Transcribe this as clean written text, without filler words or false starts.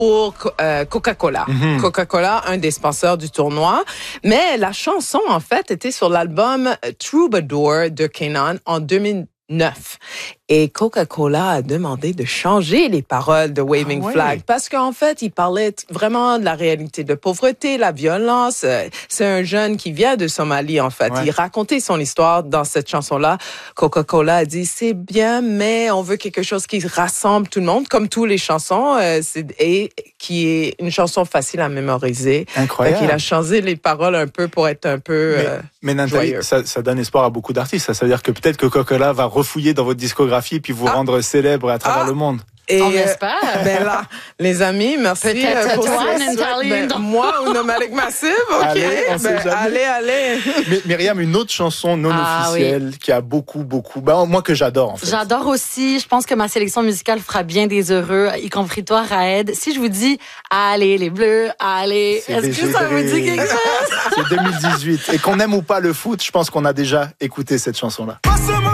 pour Coca-Cola. Coca-Cola, un des sponsors du tournoi. Mais la chanson, en fait, était sur l'album Troubadour de Kenan en 2009. Et Coca-Cola a demandé de changer les paroles de Waving Flag parce qu'en fait, il parlait vraiment de la réalité de pauvreté, la violence. C'est un jeune qui vient de Somalie, en fait. Il racontait son histoire dans cette chanson-là. Coca-Cola a dit, c'est bien, mais on veut quelque chose qui rassemble tout le monde, comme toutes les chansons, et qui est une chanson facile à mémoriser. Incroyable. Il a changé les paroles un peu pour être un peu mais Nathalie, ça donne espoir à beaucoup d'artistes. Ça veut dire que peut-être que Coca-Cola va refouiller dans votre discographie puis vous rendre célèbre à travers le monde. Et on espère. Ben là, les amis, merci. Peut-être pour toi, Nathalie. Moi ou Nomadic Massive, OK. Allez. Mais Myriam, une autre chanson non officielle qui a beaucoup, moi que j'adore en fait. J'adore aussi. Je pense que ma sélection musicale fera bien des heureux, y compris toi, Raed. Si je vous dis, allez les Bleus, allez, est-ce que ça vous dit quelque chose? C'est 2018. Et qu'on aime ou pas le foot, je pense qu'on a déjà écouté cette chanson-là.